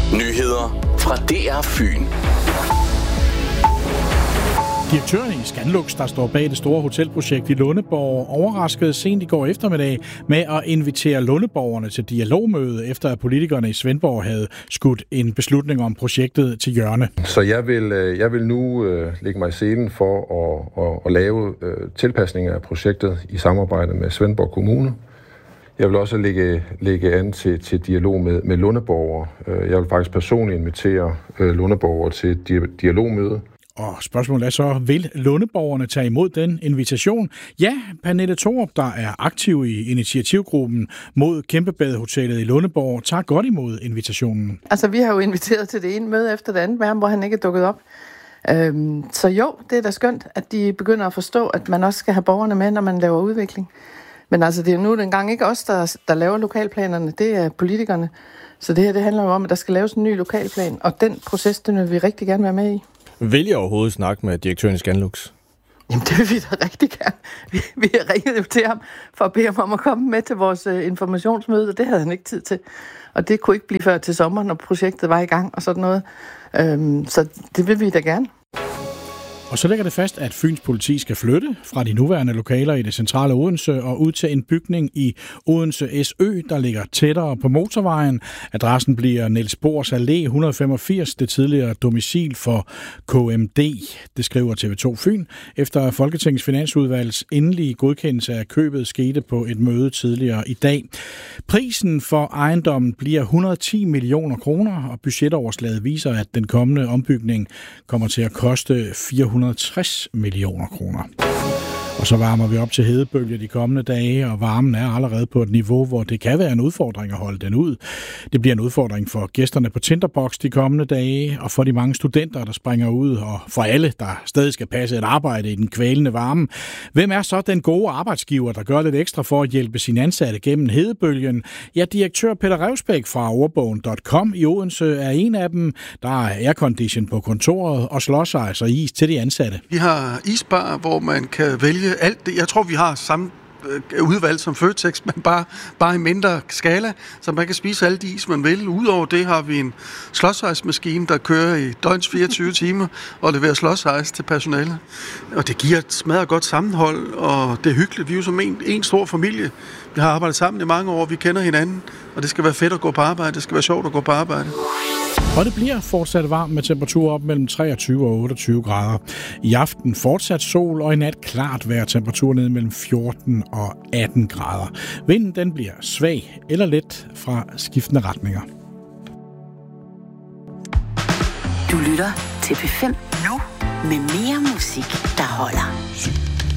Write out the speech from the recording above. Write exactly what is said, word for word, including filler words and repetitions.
Nyheder fra D R Fyn. Direktøren i Scanlux, der står bag det store hotelprojekt i Lundeborg, overraskede sent i går eftermiddag med at invitere lundeborgerne til dialogmøde, efter at politikerne i Svendborg havde skudt en beslutning om projektet til hjørne. Så jeg vil, jeg vil nu øh, lægge mig i scenen for at, at, at lave øh, tilpasninger af projektet i samarbejde med Svendborg Kommune. Jeg vil også lægge, lægge an til, til dialog med, med lundeborgere. Jeg vil faktisk personligt invitere øh, lundeborgere til di- dialogmøde. Og spørgsmålet er så, vil lundeborgerne tage imod den invitation? Ja, Pernille Thorup, der er aktiv i initiativgruppen mod Kæmpebadehotellet i Lundeborg, tager godt imod invitationen. Altså, vi har jo inviteret til det ene møde efter det andet med ham, hvor han ikke er dukket op. Øhm, så jo, det er da skønt, at de begynder at forstå, at man også skal have borgerne med, når man laver udvikling. Men altså, det er nu dengang ikke os, der, der laver lokalplanerne, det er politikerne. Så det her, det handler jo om, at der skal laves en ny lokalplan, og den proces, den vil vi rigtig gerne være med i. Vil I overhovedet snakke med direktøren i Scanlux? Jamen, det vil vi da rigtig gerne. Vi, vi har ringet til ham for at bede ham om at komme med til vores uh, informationsmøde, og det havde han ikke tid til. Og det kunne ikke blive før til sommer, når projektet var i gang og sådan noget. Øhm, så det vil vi da gerne. Og så ligger det fast, at Fyns politi skal flytte fra de nuværende lokaler i det centrale Odense og ud til en bygning i Odense S Ø, der ligger tættere på motorvejen. Adressen bliver Niels Bohrs Allé et hundrede og femogfirs, det tidligere domicil for K M D. Det skriver T V to Fyn, efter Folketingets Finansudvalgs endelige godkendelse af købet skete på et møde tidligere i dag. Prisen for ejendommen bliver et hundrede og ti millioner kroner, og budgetoverslaget viser, at den kommende ombygning kommer til at koste fire hundrede og tres millioner kroner. Og så varmer vi op til hedebølge de kommende dage, og varmen er allerede på et niveau, hvor det kan være en udfordring at holde den ud. Det bliver en udfordring for gæsterne på Tinderbox de kommende dage, og for de mange studenter, der springer ud, og for alle, der stadig skal passe et arbejde i den kvælende varme. Hvem er så den gode arbejdsgiver, der gør lidt ekstra for at hjælpe sine ansatte gennem hedebølgen? Ja, direktør Peter Revsbæk fra ordbogen punktum com i Odense er en af dem. Der er aircondition på kontoret og slåsejs og is til de ansatte. Vi har isbar, hvor man kan vælge alt det. Jeg tror, vi har samme udvalg som Føtex, men bare, bare i mindre skala, så man kan spise alle de is, man vil. Udover det har vi en slåsejsmaskine, der kører i døgns fireogtyve timer og leverer slåsejs til personale. Og det giver et smadret godt sammenhold, og det er hyggeligt. Vi er jo som en, en stor familie. Vi har arbejdet sammen i mange år, vi kender hinanden, og det skal være fedt at gå på arbejde, det skal være sjovt at gå på arbejde. Og det bliver fortsat varmt med temperaturer op mellem treogtyve og otteogtyve grader. I aften fortsat sol, og i nat klart vejr, temperatur ned mellem fjorten og atten grader. Vinden den bliver svag eller let fra skiftende retninger. Du lytter til P fem nu med mere musik, der holder.